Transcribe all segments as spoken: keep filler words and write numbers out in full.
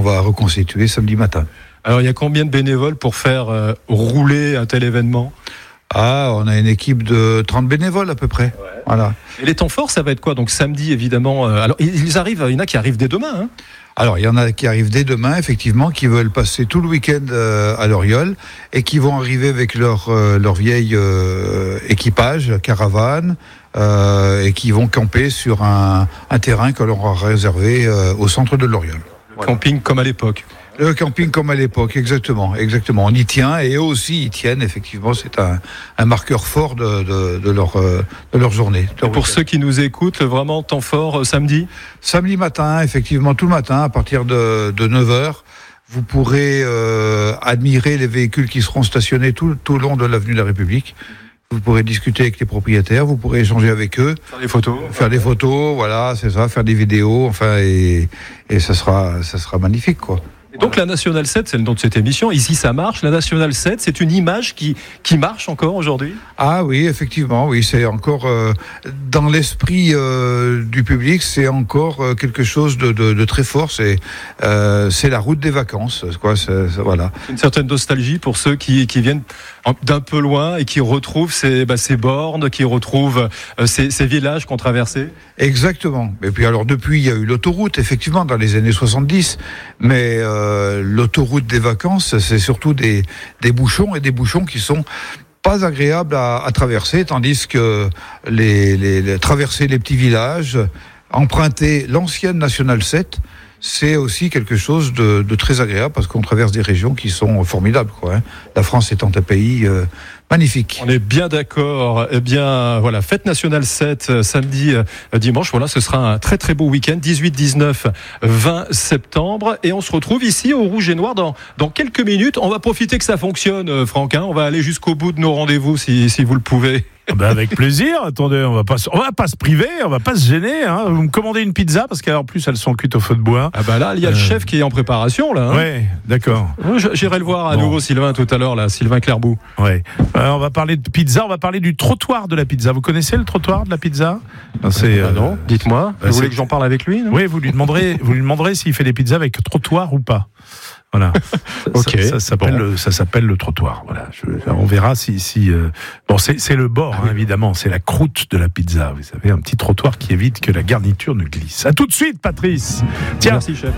va reconstituer samedi matin. Alors, il y a combien de bénévoles pour faire euh, rouler un tel événement ? Ah, on a une équipe de trente bénévoles à peu près. Ouais. Voilà. Et les temps forts, ça va être quoi ? Donc samedi, évidemment. Euh, alors, ils arrivent, il y en a qui arrivent dès demain. Hein ? Alors, il y en a qui arrivent dès demain, effectivement, qui veulent passer tout le week-end euh, à Loriol et qui vont arriver avec leur, euh, leur vieille euh, équipage, caravane, euh, et qui vont camper sur un, un terrain que l'on aura réservé euh, au centre de Loriol. Voilà. Camping comme à l'époque. Le camping comme à l'époque, exactement, exactement. On y tient et eux aussi y tiennent. Effectivement, c'est un, un marqueur fort de, de, de leur de leur journée. De leur pour ceux qui nous écoutent, vraiment temps fort euh, samedi. Samedi matin, effectivement, tout le matin à partir de, de neuf heures, vous pourrez euh, admirer les véhicules qui seront stationnés tout tout le long de l'avenue de la République. Vous pourrez discuter avec les propriétaires, vous pourrez échanger avec eux, faire des photos, faire des photos, voilà, c'est ça, faire des vidéos, enfin, et et ça sera ça sera magnifique, quoi. Et donc la Nationale sept, c'est le nom de cette émission. Ici, ça marche. La Nationale sept, c'est une image qui, qui marche encore aujourd'hui ? Ah oui, effectivement, oui, c'est encore euh, dans l'esprit euh, du public, c'est encore euh, quelque chose de, de, de très fort. C'est euh, c'est la route des vacances, quoi. C'est, c'est, voilà. Une certaine nostalgie pour ceux qui, qui viennent d'un peu loin et qui retrouvent ces, bah, ces bornes, qui retrouvent euh, ces, ces villages qu'on traversait. Exactement. Et puis alors depuis, il y a eu l'autoroute, effectivement, dans les années soixante-dix, mais euh, l'autoroute des vacances, c'est surtout des, des bouchons et des bouchons qui sont pas agréables à, à traverser, tandis que les, les, les traverser les petits villages, emprunter l'ancienne Nationale sept, c'est aussi quelque chose de, de très agréable parce qu'on traverse des régions qui sont formidables, quoi, hein. La France étant un pays euh, magnifique. On est bien d'accord. Eh bien, voilà, fête nationale sept, euh, samedi, euh, dimanche. Voilà, ce sera un très très beau week-end, dix-huit, dix-neuf, vingt septembre. Et on se retrouve ici au Rouge et Noir dans, dans quelques minutes. On va profiter que ça fonctionne, euh, Franck, hein. On va aller jusqu'au bout de nos rendez-vous si, si vous le pouvez. Ben avec plaisir. Attendez, on va pas, on va pas se priver, on va pas se gêner. Hein. Vous me commandez une pizza parce qu'en plus elles sont cuites au feu de bois. Ah bah là, il y a euh... le chef qui est en préparation là. Hein. Ouais, d'accord. J'irai le voir à bon. nouveau Sylvain tout à l'heure là, Sylvain Clairbout. Ouais. Euh, on va parler de pizza, on va parler du trottoir de la pizza. Vous connaissez le trottoir de la pizza ? C'est euh, non. Dites-moi. Bah, vous voulez que j'en parle avec lui ? Non oui, vous lui demanderez, vous lui demanderez s'il fait des pizzas avec trottoir ou pas. Voilà. Ok. Ça, ça s'appelle bon. le, ça s'appelle le trottoir. Voilà. Je, on verra si, si euh... bon, c'est, c'est le bord, hein, évidemment. C'est la croûte de la pizza. Vous savez, un petit trottoir qui évite que la garniture ne glisse. À tout de suite, Patrice. Tiens. Merci, chef.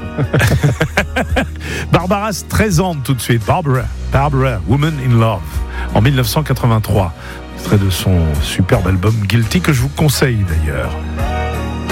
Barbara Streisand, tout de suite. Barbara, Barbara, Woman in Love, en dix-neuf cent quatre-vingt-trois. Extrait de son superbe album Guilty que je vous conseille d'ailleurs.